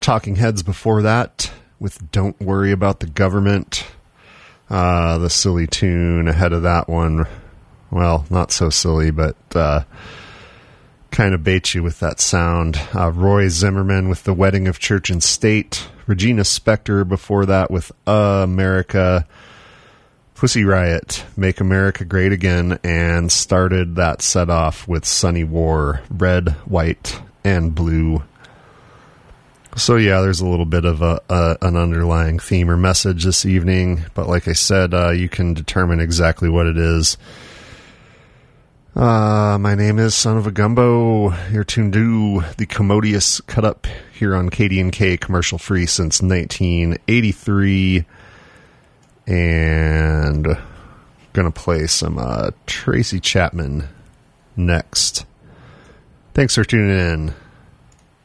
Talking Heads before that with Don't Worry About the Government. The silly tune ahead of that one. Well, not so silly, but kind of baits you with that sound. Roy Zimmerman with The Wedding of Church and State. Regina Spektor before that with America. Pussy Riot, Make America Great Again, and started that set off with Sunny War, Red, White, and Blue. So yeah, there's a little bit of an underlying theme or message this evening, but like I said, you can determine exactly what it is. My name is Son of a Gumbo. You're tuned to the Commodious Cut Up here on KDNK, commercial free since 1983. And gonna play some Tracy Chapman next. Thanks for tuning in.